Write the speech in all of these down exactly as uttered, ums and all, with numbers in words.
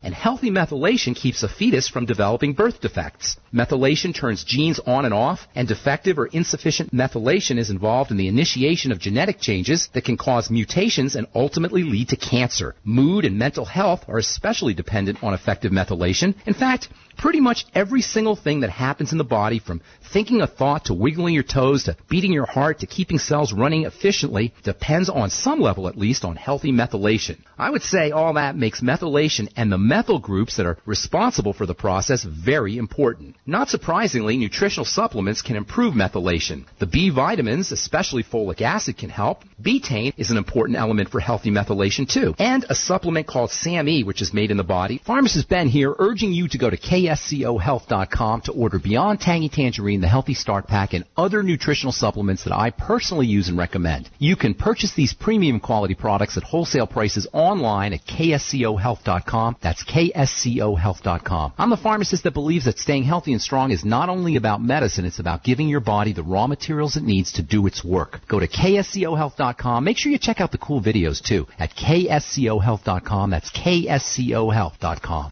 And healthy methylation keeps a fetus from developing birth defects. Methylation turns genes on and off, and defective or insufficient methylation is involved in the initiation of genetic changes that can cause mutations and ultimately lead to cancer. Mood and mental health are especially dependent on effective methylation. In fact, pretty much every single thing that happens in the body, from thinking a thought to wiggling your toes to beating your heart to keeping cells running efficiently, depends on some level at least on healthy methylation. I would say all that makes methylation and the methyl groups that are responsible for the process very important. Not surprisingly, nutritional supplements can improve methylation. The B vitamins, especially folic acid, can help. Betaine is an important element for healthy methylation too. And a supplement called SAMe, which is made in the body. Pharmacist Ben here, urging you to go to K S C O health dot com to order Beyond Tangy Tangerine, the Healthy Start Pack, and other nutritional supplements that I personally use and recommend. You can purchase these premium quality products at wholesale prices online at K S C O health dot com. That's K S C O health dot com. I'm the pharmacist that believes that staying healthy and strong is not only about medicine, it's about giving your body the raw materials it needs to do its work. Go to K S C O health dot com. Make sure you check out the cool videos too at K S C O health dot com. That's K S C O health dot com.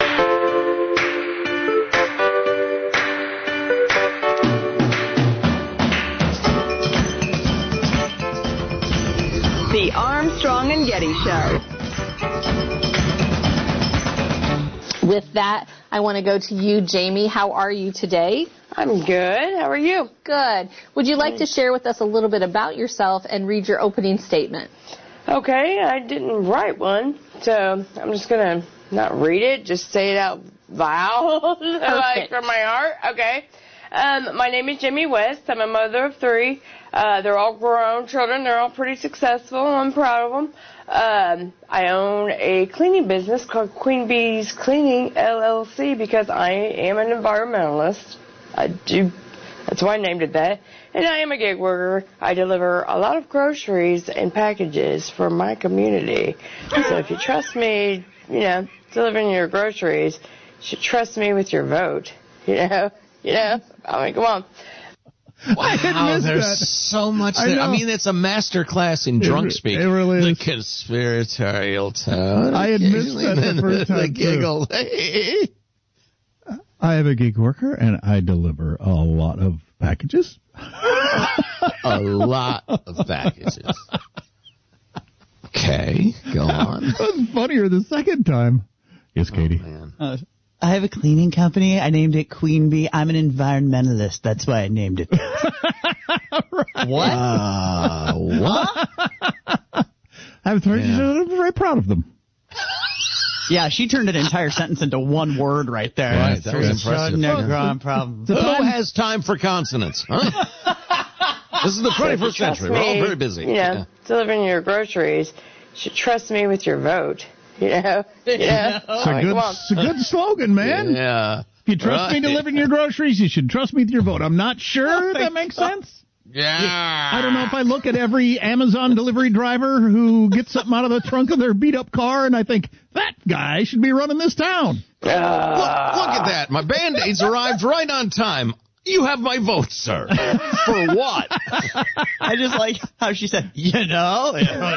The Armstrong and Getty Show. With that, I want to go to you, Jamie. How are you today? I'm good. How are you? Good. Would you like to share with us a little bit about yourself and read your opening statement? Okay, I didn't write one, so I'm just going to not read it, just say it out loud, like from my heart. Okay. Um, my name is Jimmy West. I'm a mother of three. Uh, they're all grown children. They're all pretty successful. I'm proud of them. Um, I own a cleaning business called Queen Bee's Cleaning, L L C, because I am an environmentalist. I do. That's why I named it that. And I am a gig worker. I deliver a lot of groceries and packages for my community. So if you trust me, you know, delivering your groceries, you should trust me with your vote. You know? You know? I mean, come on. Wow, there's that. so much there. I, I mean, it's a master class in drunk it, speak. It really the is. Conspiratorial tone. I had missed that the first time, the giggle. I am a gig worker, and I deliver a lot of packages. A lot of packages. Okay, go on. It was funnier the second time. Yes, Katie. Oh, man. Uh, I have a cleaning company. I named it Queen Bee. I'm an environmentalist. That's why I named it. Right. What? Uh, what? I have three. Yeah. I'm very proud of them. Yeah, she turned an entire sentence into one word right there. Right, that was impressive. No problem. Who has time for consonants? Huh? This is the twenty-first century. We're all very busy. You know, yeah. delivering your groceries. You should trust me with your vote. You know? You know? It's a good, it's a good slogan, man. Yeah. If you trust right. me delivering your groceries, you should trust me with your vote. I'm not sure if that makes sense. Yeah. I don't know if I look at every Amazon delivery driver who gets something out of the trunk of their beat-up car and I think, that guy should be running this town. Uh, look, look at that. My Band-Aids arrived right on time. You have my vote, sir. For what? I just like how she said, you know.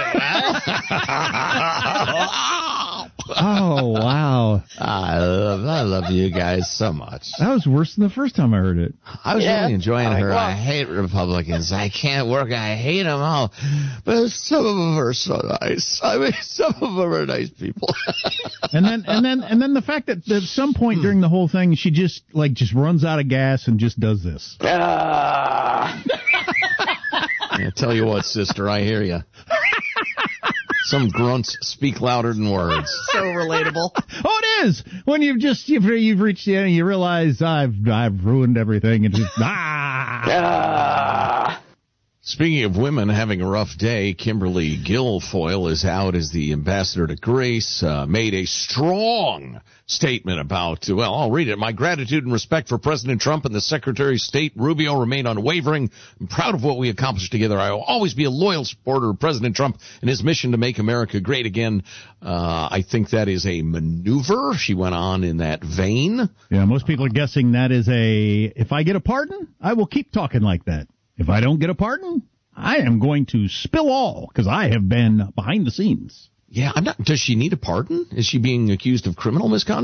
Oh, wow. I love, I love you guys so much. That was worse than the first time I heard it. I was yeah. really enjoying her. Well, I hate Republicans. I can't work. I hate them all. But some of them are so nice. I mean, some of them are nice people. and then, and then, and then the fact that at some point during the whole thing, she just like just runs out of gas and just does this. Uh. I tell you what, sister, I hear you. Some grunts speak louder than words. So relatable. Oh, it is. When you've just you've, you've reached the end and you realize I've I've ruined everything and just ah. Uh. Speaking of women having a rough day, Kimberly Guilfoyle is out as the ambassador to Grace, uh, made a strong statement about, well, I'll read it. My gratitude and respect for President Trump and the Secretary of State Rubio remain unwavering. I'm proud of what we accomplished together. I will always be a loyal supporter of President Trump and his mission to make America great again. Uh, I think that is a maneuver. She went on in that vein. Yeah, most people are guessing that is a, if I get a pardon, I will keep talking like that. If I don't get a pardon, I am going to spill all, because I have been behind the scenes. Yeah, I'm not. Does she need a pardon? Is she being accused of criminal misconduct?